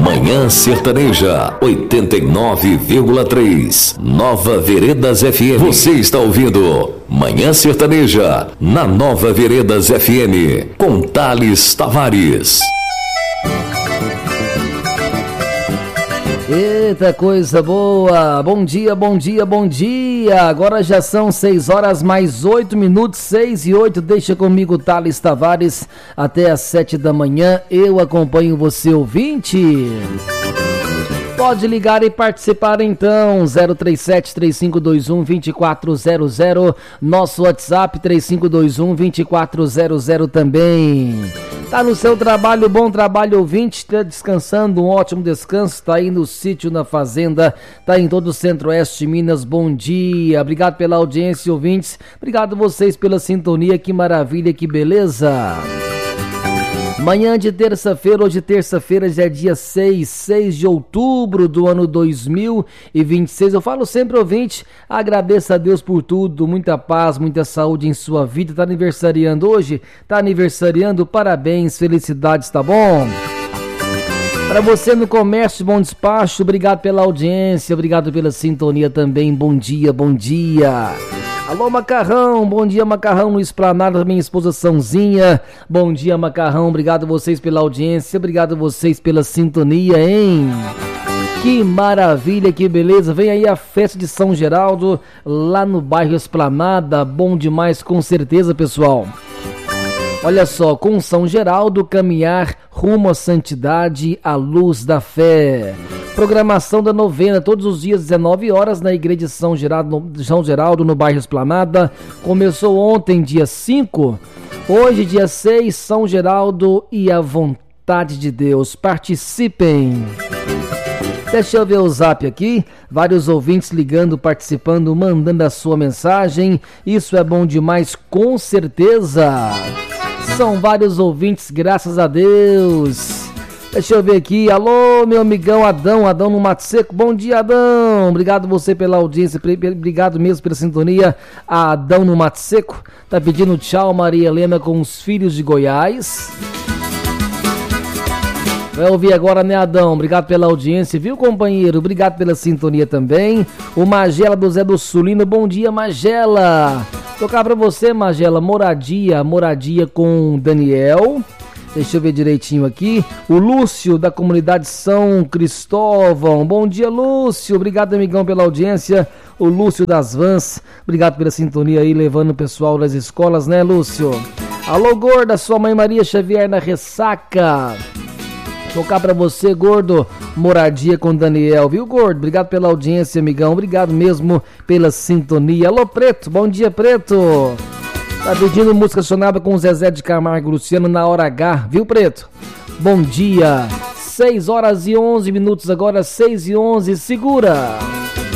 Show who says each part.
Speaker 1: Manhã Sertaneja 89,3. Nova Veredas FM. Você está ouvindo Manhã Sertaneja na Nova Veredas FM com Thales Tavares.
Speaker 2: Eita, coisa boa! Bom dia, bom dia, bom dia! Agora já são 6 horas mais 8 minutos, 6 e 8. Deixa comigo, Thales Tavares, até às 7 da manhã. Eu acompanho você, ouvinte. Pode ligar e participar então, 037-3521-2400, nosso WhatsApp 3521-2400 também. Tá no seu trabalho, bom trabalho, ouvinte, tá descansando, um ótimo descanso, tá aí no sítio, na fazenda, tá em todo o Centro-Oeste de Minas, bom dia, obrigado pela audiência, ouvintes, obrigado vocês pela sintonia, que maravilha, que beleza. Manhã de terça-feira, hoje terça-feira já é dia 6 de outubro do ano 2026. Eu falo sempre, ouvinte, agradeça a Deus por tudo, muita paz, muita saúde em sua vida. Tá aniversariando hoje? Tá aniversariando? Parabéns, felicidades, tá bom? Para você no comércio, bom despacho, obrigado pela audiência, obrigado pela sintonia também, bom dia, bom dia. Alô, Macarrão, bom dia, Macarrão, no Esplanada, minha esposa Sãozinha, bom dia, Macarrão, obrigado vocês pela audiência, obrigado vocês pela sintonia, hein? Que maravilha, que beleza, vem aí a festa de São Geraldo, lá no bairro Esplanada, bom demais, com certeza, pessoal. Olha só, com São Geraldo, caminhar rumo à santidade, à luz da fé. Programação da novena, todos os dias, 19 horas, na Igreja de São Geraldo, no bairro Esplanada. Começou ontem, dia 5. Hoje, dia 6, São Geraldo e a vontade de Deus. Participem! Deixa eu ver o zap aqui, vários ouvintes ligando, participando, mandando a sua mensagem. Isso é bom demais, com certeza! São vários ouvintes, graças a Deus. Deixa eu ver aqui. Alô, meu amigão Adão no Mato Seco. Bom dia, Adão. Obrigado você pela audiência, obrigado mesmo pela sintonia. A Adão no Mato Seco tá pedindo tchau, Maria Helena com os filhos de Goiás. Vai ouvir agora, né, Adão? Obrigado pela audiência, viu, companheiro? Obrigado pela sintonia também. O Magela do Zé do Sulino. Bom dia, Magela. Tocar pra você, Magela, moradia com Daniel. Deixa eu ver direitinho aqui. O Lúcio, da comunidade São Cristóvão. Bom dia, Lúcio. Obrigado, amigão, pela audiência. O Lúcio das Vans. Obrigado pela sintonia aí, levando o pessoal das escolas, né, Lúcio? Alô, gorda, sua mãe Maria Xavier na Ressaca. Tocar pra você, gordo, moradia com Daniel, viu, gordo? Obrigado pela audiência, amigão. Obrigado mesmo pela sintonia. Alô, Preto. Bom dia, Preto. Tá pedindo música acionada com o Zezé de Camargo e Luciano na hora H, viu, Preto? Bom dia. 6 horas e 11 minutos agora, 6 e 11. Segura.